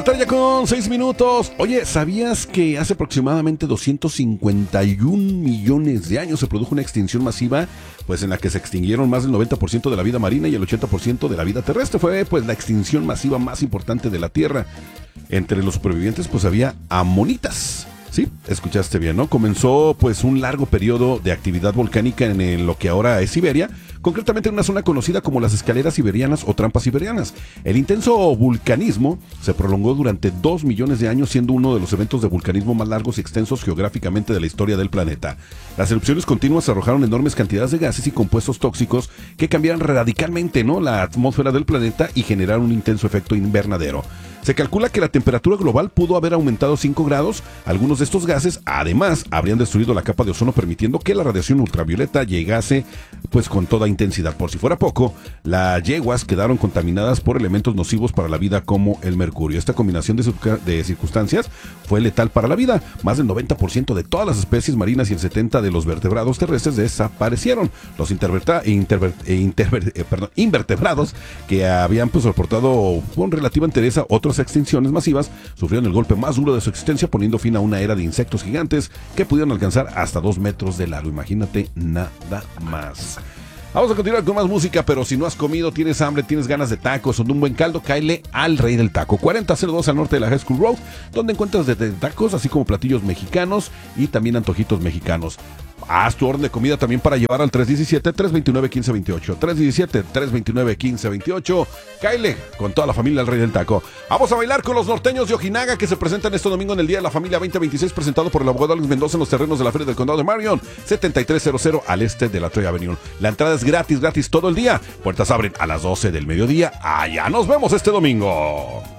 Ya con 6 minutos. Oye, ¿sabías que hace aproximadamente 251 millones de años se produjo una extinción masiva? Pues en la que se extinguieron más del 90% de la vida marina y el 80% de la vida terrestre. Fue pues la extinción masiva más importante de la Tierra. Entre los supervivientes pues había amonitas. Sí, escuchaste bien, ¿no? Comenzó pues un largo periodo de actividad volcánica en lo que ahora es Siberia, concretamente en una zona conocida como las escaleras siberianas o trampas siberianas. El intenso vulcanismo se prolongó durante 2 millones de años, siendo uno de los eventos de vulcanismo más largos y extensos geográficamente de la historia del planeta. Las erupciones continuas arrojaron enormes cantidades de gases y compuestos tóxicos que cambiaron radicalmente, ¿no?, la atmósfera del planeta y generaron un intenso efecto invernadero. Se calcula que la temperatura global pudo haber aumentado 5 grados. Algunos de estos gases, además, habrían destruido la capa de ozono, permitiendo que la radiación ultravioleta llegase pues con toda intensidad. Por si fuera poco, las yeguas quedaron contaminadas por elementos nocivos para la vida como el mercurio. Esta combinación de circunstancias fue letal para la vida. Más del 90% de todas las especies marinas y el 70% de los vertebrados terrestres desaparecieron. Los invertebrados que habían pues soportado con relativa entereza otras extinciones masivas sufrieron el golpe más duro de su existencia, poniendo fin a una era de insectos gigantes que pudieron alcanzar hasta 2 metros de largo. Imagínate nada más. Vamos a continuar con más música, pero si no has comido, tienes hambre, tienes ganas de tacos o de un buen caldo, cáele al Rey del Taco. 4002 al norte de la High School Road, donde encuentras desde tacos, así como platillos mexicanos y también antojitos mexicanos. Haz tu orden de comida también para llevar al 317-329-1528. 317-329-1528. Cáele con toda la familia al Rey del Taco. Vamos a bailar con los norteños de Ojinaga, que se presentan este domingo en el Día de la Familia 2026, presentado por el abogado Alex Mendoza en los terrenos de la Feria del Condado de Marion, 7300 al este de la Troy Avenue. La entrada es gratis todo el día. Puertas abren a las 12 del mediodía. Allá nos vemos este domingo.